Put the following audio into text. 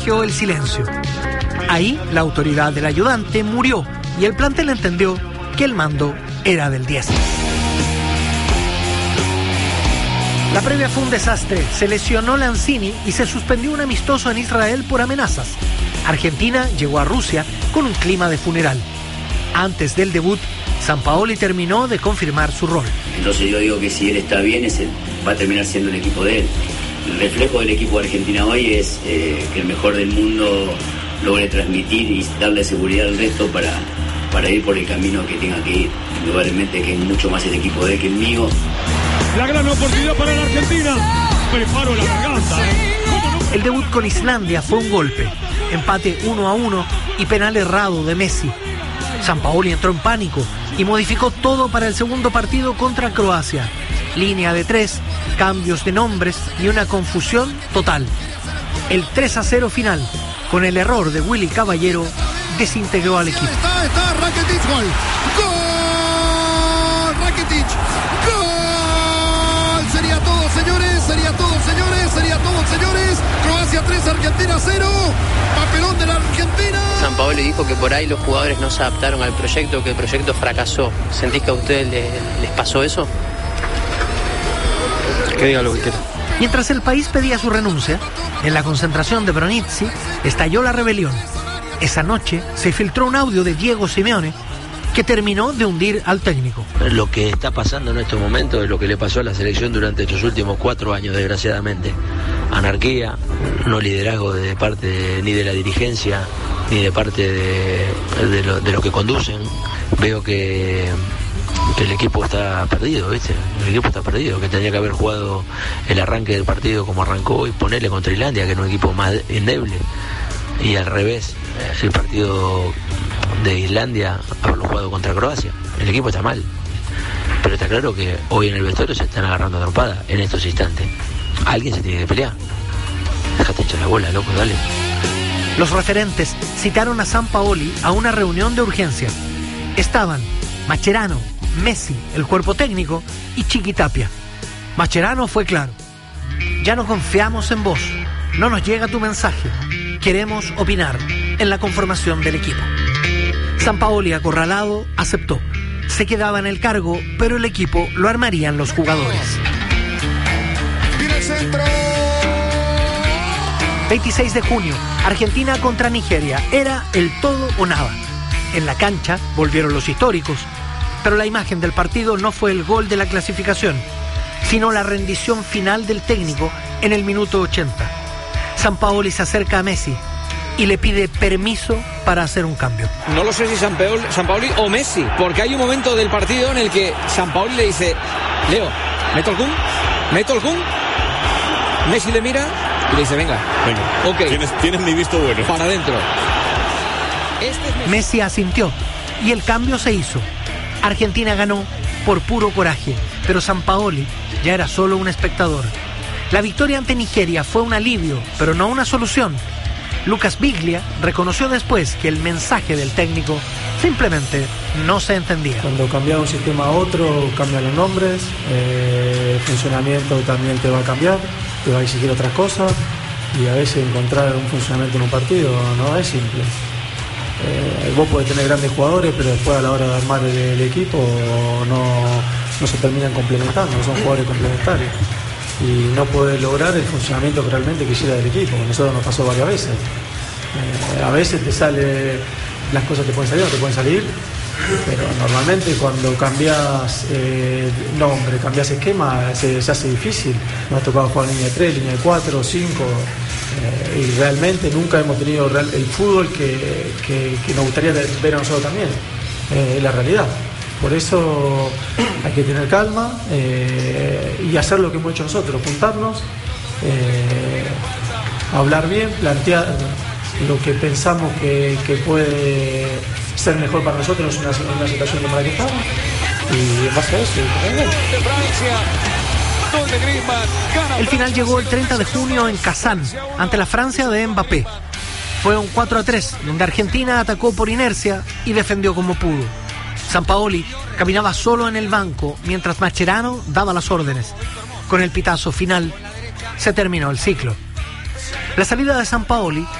rigió el silencio. Ahí la autoridad del ayudante murió y el plantel entendió que el mando era del 10. La previa fue un desastre. Se lesionó Lanzini y se suspendió un amistoso en Israel por amenazas. Argentina llegó a Rusia con un clima de funeral. Antes del debut, Sampaoli terminó de confirmar su rol. Entonces yo digo que si él está bien, va a terminar siendo el equipo de él. El reflejo del equipo de Argentina hoy es que el mejor del mundo logre transmitir y darle seguridad al resto para ir por el camino que tenga que ir. Indudablemente que es mucho más el equipo de él que el mío. La gran oportunidad para la Argentina. Preparo la garganta. El debut con Islandia fue un golpe. Empate 1-1 y penal errado de Messi. Sampaoli entró en pánico y modificó todo para el segundo partido contra Croacia. Línea de 3, cambios de nombres y una confusión total. El 3-0 final, con el error de Willy Caballero, desintegró al equipo. Está Rakitic, gol. ¡Gol! Rakitic. ¡Gol! Sería todo, señores. Croacia 3, Argentina 0. Papelón de la Argentina. Sampaoli dijo que por ahí los jugadores no se adaptaron al proyecto, que el proyecto fracasó. ¿Sentís que a ustedes les pasó eso? Que diga lo que quiera. Mientras el país pedía su renuncia, en la concentración de Bronici estalló la rebelión. Esa noche se filtró un audio de Diego Simeone que terminó de hundir al técnico. Lo que está pasando en estos momentos es lo que le pasó a la selección durante estos últimos 4 años, desgraciadamente. Anarquía, no liderazgo de parte ni de la dirigencia, ni de parte de lo que conducen. Veo que el equipo está perdido, ¿viste? El equipo está perdido, que tendría que haber jugado el arranque del partido como arrancó y ponerle contra Islandia, que era un equipo más endeble. Y al revés, el partido de Islandia haberlo jugado contra Croacia. El equipo está mal, pero está claro que hoy en el vestuario se están agarrando a trompada en estos instantes. Alguien se tiene que pelear. Déjate echar la bola, loco, dale. Los referentes citaron a Sampaoli a una reunión de urgencia. Estaban Mascherano, Messi, el cuerpo técnico y Chiqui Tapia. Mascherano fue claro: ya no confiamos en vos, no nos llega tu mensaje, queremos opinar en la conformación del equipo. Sampaoli, acorralado, aceptó. Se quedaba en el cargo, pero el equipo lo armarían los jugadores. 26 de junio, Argentina contra Nigeria. Era el todo o nada. En la cancha volvieron los históricos, pero la imagen del partido no fue el gol de la clasificación, sino la rendición final del técnico en el minuto 80. Sampaoli se acerca a Messi y le pide permiso para hacer un cambio. No lo sé si Sampaoli o Messi, porque hay un momento del partido en el que Sampaoli le dice: Leo, ¿meto el Kun? Messi le mira y le dice: venga, ok, Tienes mi visto bueno. para adentro. Messi asintió y el cambio se hizo. Argentina ganó por puro coraje, pero Sampaoli ya era solo un espectador. La victoria ante Nigeria fue un alivio, pero no una solución. Lucas Biglia reconoció después que el mensaje del técnico simplemente no se entendía. Cuando cambias de un sistema a otro, cambian los nombres, el funcionamiento también te va a cambiar, te va a exigir otras cosas, y a veces encontrar un funcionamiento en un partido no es simple. Vos podés tener grandes jugadores, pero después a la hora de armar el equipo no se terminan complementando, no son jugadores complementarios. Y no podés lograr el funcionamiento que realmente quisiera del equipo. A nosotros nos pasó varias veces. A veces te sale, las cosas te pueden salir o te pueden salir, pero normalmente cuando cambias nombre, cambias esquema, se hace difícil. Nos ha tocado jugar línea de 3, línea de 4, 5, y realmente nunca hemos tenido el fútbol que nos gustaría ver a nosotros también. Es la realidad. Por eso hay que tener calma y hacer lo que hemos hecho nosotros, juntarnos, hablar bien, plantear lo que pensamos que puede ser mejor para nosotros en una situación como la que estamos, y en base a eso. El final llegó el 30 de junio en Kazán, ante la Francia de Mbappé. Fue un 4-3, donde Argentina atacó por inercia y defendió como pudo. Sampaoli caminaba solo en el banco mientras Mascherano daba las órdenes. Con el pitazo final se terminó el ciclo. La salida de Sampaoli